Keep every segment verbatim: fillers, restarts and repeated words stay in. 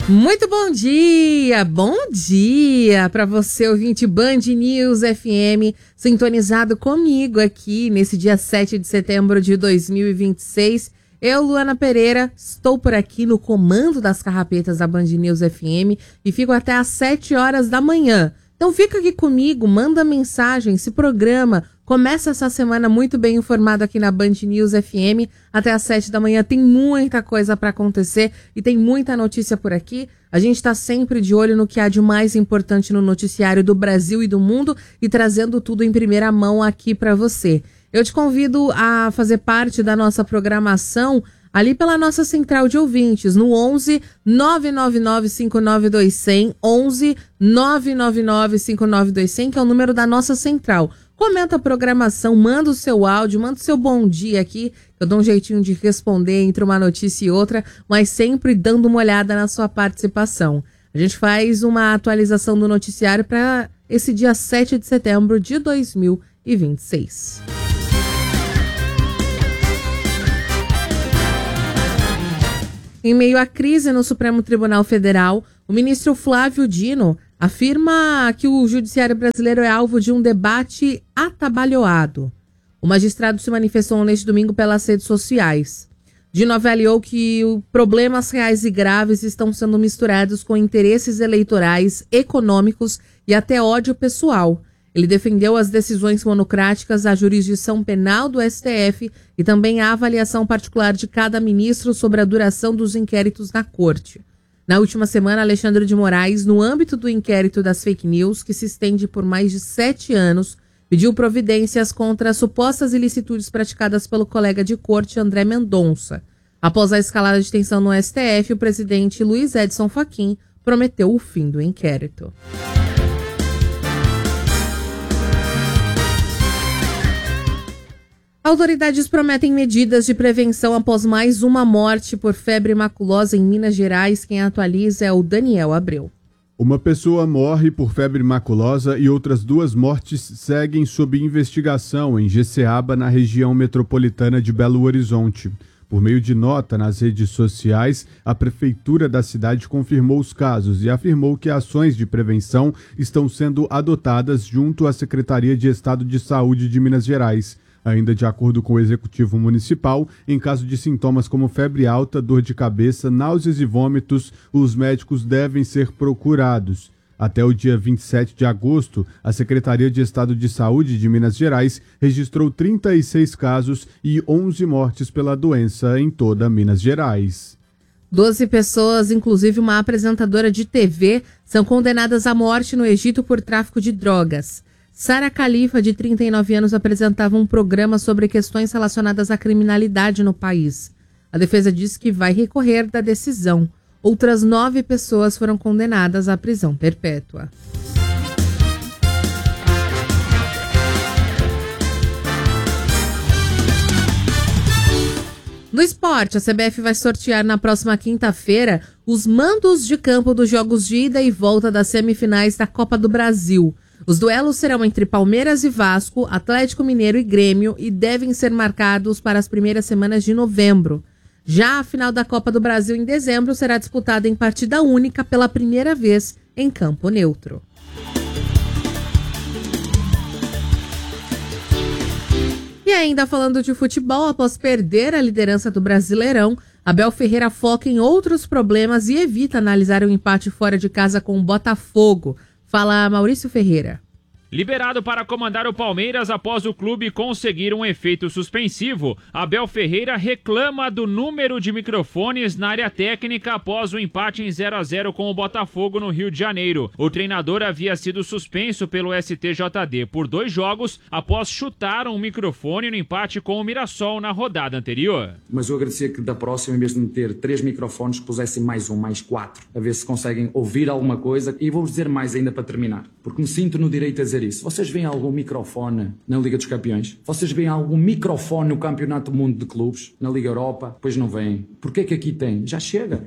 Muito bom dia, bom dia para você, ouvinte Band News F M, sintonizado comigo aqui nesse dia sete de setembro de dois mil e vinte e seis. Eu, Luana Pereira, estou por aqui no comando das carrapetas da Band News F M e fico até às sete horas da manhã. Então fica aqui comigo, manda mensagem, se programa, começa essa semana muito bem informado aqui na Band News F M. Até às sete da manhã tem muita coisa para acontecer e tem muita notícia por aqui. A gente está sempre de olho no que há de mais importante no noticiário do Brasil e do mundo e trazendo tudo em primeira mão aqui para você. Eu te convido a fazer parte da nossa programação ali pela nossa central de ouvintes, no onze nove nove nove cinco nove dois zero zero, onze nove nove nove cinco nove dois zero zero, que é o número da nossa central. Comenta a programação, manda o seu áudio, manda o seu bom dia aqui, eu dou um jeitinho de responder entre uma notícia e outra, mas sempre dando uma olhada na sua participação. A gente faz uma atualização do noticiário para esse dia sete de setembro de dois mil e vinte e seis. Em meio à crise no Supremo Tribunal Federal, o ministro Flávio Dino afirma que o judiciário brasileiro é alvo de um debate atabalhoado. O magistrado se manifestou neste domingo pelas redes sociais. Dino avaliou que problemas reais e graves estão sendo misturados com interesses eleitorais, econômicos e até ódio pessoal. Ele defendeu as decisões monocráticas da jurisdição penal do S T F e também a avaliação particular de cada ministro sobre a duração dos inquéritos na corte. Na última semana, Alexandre de Moraes, no âmbito do inquérito das fake news, que se estende por mais de sete anos, pediu providências contra as supostas ilicitudes praticadas pelo colega de corte André Mendonça. Após a escalada de tensão no S T F, o presidente Luiz Edson Fachin prometeu o fim do inquérito. Autoridades prometem medidas de prevenção após mais uma morte por febre maculosa em Minas Gerais. Quem atualiza é o Daniel Abreu. Uma pessoa morre por febre maculosa e outras duas mortes seguem sob investigação em Jeceaba, na região metropolitana de Belo Horizonte. Por meio de nota nas redes sociais, a prefeitura da cidade confirmou os casos e afirmou que ações de prevenção estão sendo adotadas junto à Secretaria de Estado de Saúde de Minas Gerais. Ainda de acordo com o Executivo Municipal, em caso de sintomas como febre alta, dor de cabeça, náuseas e vômitos, os médicos devem ser procurados. Até o dia vinte e sete de agosto, a Secretaria de Estado de Saúde de Minas Gerais registrou trinta e seis casos e onze mortes pela doença em toda Minas Gerais. Doze pessoas, inclusive uma apresentadora de T V, são condenadas à morte no Egito por tráfico de drogas. Sara Khalifa, de trinta e nove anos, apresentava um programa sobre questões relacionadas à criminalidade no país. A defesa disse que vai recorrer da decisão. Outras nove pessoas foram condenadas à prisão perpétua. No esporte, a C B F vai sortear na próxima quinta-feira os mandos de campo dos jogos de ida e volta das semifinais da Copa do Brasil. Os duelos serão entre Palmeiras e Vasco, Atlético Mineiro e Grêmio e devem ser marcados para as primeiras semanas de novembro. Já a final da Copa do Brasil em dezembro será disputada em partida única pela primeira vez em campo neutro. E ainda falando de futebol, após perder a liderança do Brasileirão, Abel Ferreira foca em outros problemas e evita analisar o empate fora de casa com o Botafogo. Fala Maurício Ferreira. Liberado para comandar o Palmeiras após o clube conseguir um efeito suspensivo, Abel Ferreira reclama do número de microfones na área técnica após o empate em zero a zero com o Botafogo no Rio de Janeiro. O treinador havia sido suspenso pelo S T J D por dois jogos após chutar um microfone no empate com o Mirassol na rodada anterior. Mas eu agradecia que da próxima, em vez de meter três microfones, pusessem mais um, mais quatro, a ver se conseguem ouvir alguma coisa. E vou dizer mais ainda para terminar, porque me sinto no direito a dizer isso. Vocês veem algum microfone na Liga dos Campeões? Vocês veem algum microfone no Campeonato do Mundo de Clubes? Na Liga Europa? Pois não vêm. Porquê que aqui tem? Já chega.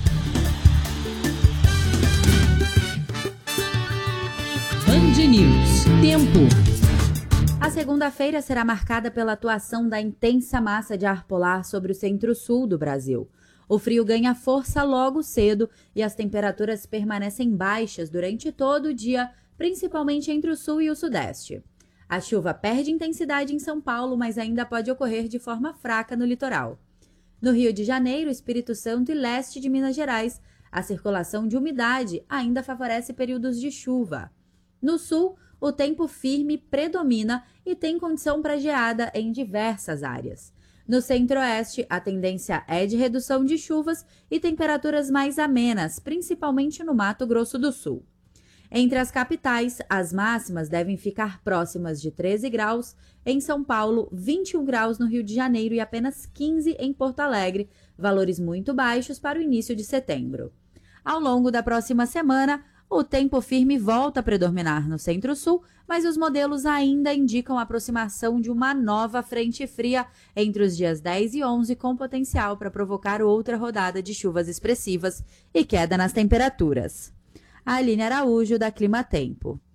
Band News. Tempo. A segunda-feira será marcada pela atuação da intensa massa de ar polar sobre o centro-sul do Brasil. O frio ganha força logo cedo e as temperaturas permanecem baixas durante todo o dia, principalmente entre o sul e o sudeste. A chuva perde intensidade em São Paulo, mas ainda pode ocorrer de forma fraca no litoral. No Rio de Janeiro, Espírito Santo e leste de Minas Gerais, a circulação de umidade ainda favorece períodos de chuva. No sul, o tempo firme predomina e tem condição para geada em diversas áreas. No centro-oeste, a tendência é de redução de chuvas e temperaturas mais amenas, principalmente no Mato Grosso do Sul. Entre as capitais, as máximas devem ficar próximas de treze graus, em São Paulo, vinte e um graus no Rio de Janeiro e apenas quinze em Porto Alegre, valores muito baixos para o início de setembro. Ao longo da próxima semana, o tempo firme volta a predominar no centro-sul, mas os modelos ainda indicam a aproximação de uma nova frente fria entre os dias dez e onze, com potencial para provocar outra rodada de chuvas expressivas e queda nas temperaturas. Aline Araújo, da Climatempo.